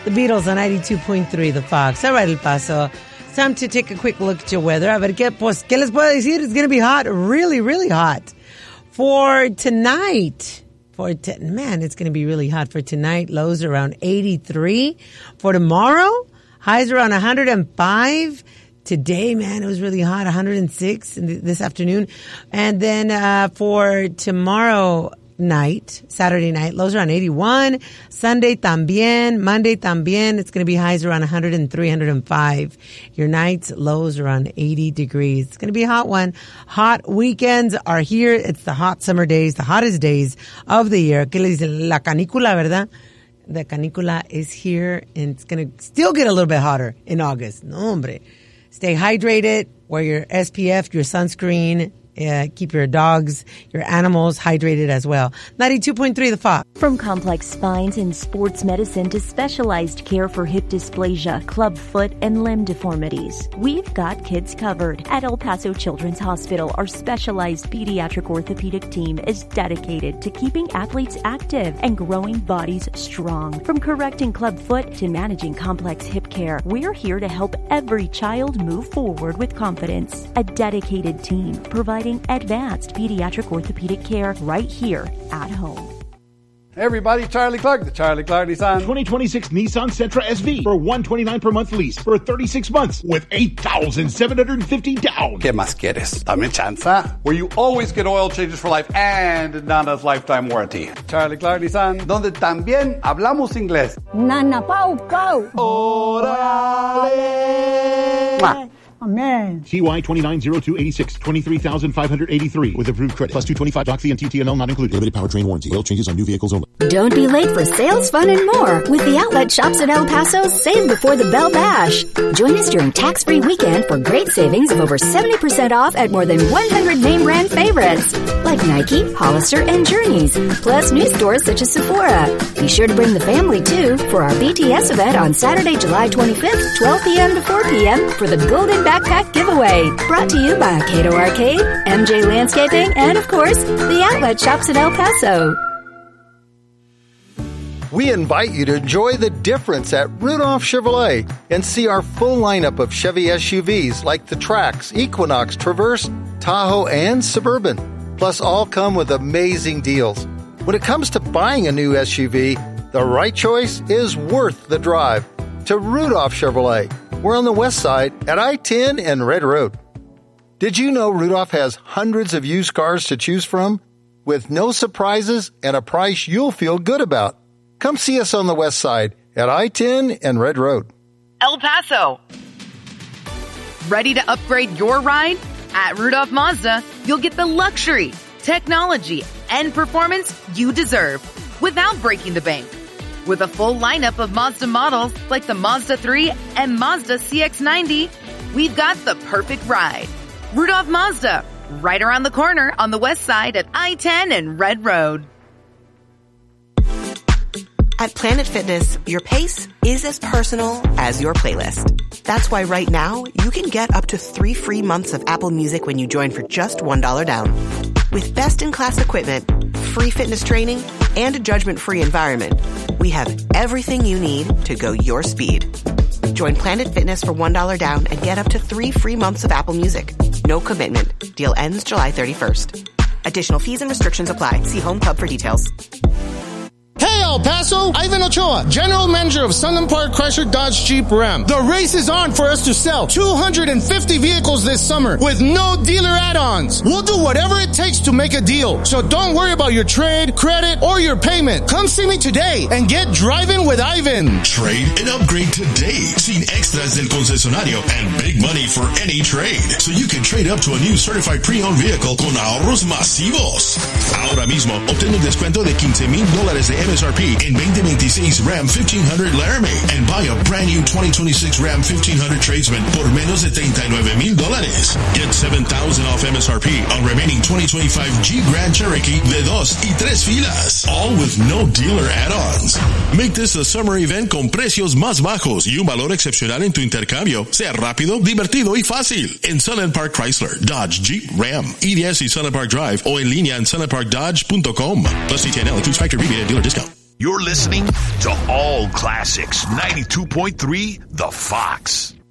The Beatles on 92.3 The Fox. All right, El Paso. It's time to take a quick look at your weather. A ver, ¿qué les puedo decir? It's going to be hot, really, really hot. For tonight, it's going to be really hot for tonight. Lows around 83. For tomorrow, highs around 105. Today, man, it was really hot, 106 this afternoon. And then for tomorrow night, Saturday night, lows around 81. Sunday también, Monday también. It's going to be highs around 103, 105. Your nights, lows around 80 degrees. It's going to be a hot one. Hot weekends are here. It's the hot summer days, the hottest days of the year. ¿Qué le dicen? La canícula, ¿verdad? The canícula is here, and it's going to still get a little bit hotter in August. No, hombre. Stay hydrated. Wear your SPF, your sunscreen. Keep your dogs, your animals hydrated as well. 92.3 The Fox. From complex spines and sports medicine to specialized care for hip dysplasia, club foot, and limb deformities, we've got kids covered. At El Paso Children's Hospital, our specialized pediatric orthopedic team is dedicated to keeping athletes active and growing bodies strong. From correcting club foot to managing complex hip care, we're here to help every child move forward with confidence. A dedicated team providing advanced pediatric orthopedic care right here at home. Hey everybody, Charlie Clark, the Charlie Clark Nissan 2026 Nissan Sentra SV for $129 per month lease for 36 months with $8,750 down. ¿Qué más quieres? Dame chanza. Where you always get oil changes for life and Nana's lifetime warranty. Charlie Clark Nissan, donde también hablamos inglés. Nana Pau Pau. ¡Órale! ¡Mua! Amen. TY 290286, 23,583 with approved credit. Plus 225 doc fee and TTNL not included. Limited powertrain warranty. Oil changes on new vehicles only. Don't be late for sales, fun, and more. With the outlet shops at El Paso, save before the bell bash. Join us during tax-free weekend for great savings of over 70% off at more than 100 name brand favorites like Nike, Hollister, and Journeys, plus new stores such as Sephora. Be sure to bring the family too for our BTS event on Saturday, July 25th, 12 p.m. to 4 p.m. for the Golden Backpack Giveaway. Brought to you by Cato Arcade, MJ Landscaping, and of course, the outlet shops at El Paso. We invite you to enjoy the difference at Rudolph Chevrolet and see our full lineup of Chevy SUVs like the Trax, Equinox, Traverse, Tahoe, and Suburban. Plus, all come with amazing deals. When it comes to buying a new SUV, the right choice is worth the drive. To Rudolph Chevrolet. We're on the west side at I-10 and Red Road. Did you know Rudolph has hundreds of used cars to choose from? With no surprises and a price you'll feel good about. Come see us on the west side at I-10 and Red Road. El Paso. Ready to upgrade your ride? At Rudolph Mazda, you'll get the luxury, technology, and performance you deserve without breaking the bank. With a full lineup of Mazda models like the Mazda 3 and Mazda CX-90, we've got the perfect ride. Rudolph Mazda, right around the corner on the west side at I-10 and Red Road. At Planet Fitness, your pace is as personal as your playlist. That's why right now, you can get up to 3 free months of Apple Music when you join for just $1 down. With best-in-class equipment, free fitness training, and a judgment-free environment, we have everything you need to go your speed. Join Planet Fitness for $1 down and get up to 3 free months of Apple Music. No commitment. Deal ends July 31st. Additional fees and restrictions apply. See Home Club for details. Hey, El Paso, Ivan Ochoa, General Manager of Sunland Park Chrysler Dodge Jeep Ram. The race is on for us to sell 250 vehicles this summer with no dealer add-ons. We'll do whatever it takes to make a deal. So don't worry about your trade, credit, or your payment. Come see me today and get driving with Ivan. Trade and upgrade today. Sin extras del concesionario and big money for any trade. So you can trade up to a new certified pre-owned vehicle con ahorros masivos. Ahora mismo, obtén un descuento de $15,000 de MSRP in 2026 Ram 1500 Laramie and buy a brand new 2026 Ram 1500 Tradesman por menos de $39,000. Get $7,000 off MSRP on remaining 2025 Jeep Grand Cherokee de 2 y 3 filas. All with no dealer add-ons. Make this a summer event con precios más bajos y un valor excepcional en tu intercambio. Sea rápido, divertido y fácil. En Sunland Park Chrysler, Dodge, Jeep, Ram, EDS y Sunland Park Drive o en línea en sunlandparkdodge.com. Plus CTNL includes factory rebate and dealer discount. You're listening to All Classics 92.3 The Fox.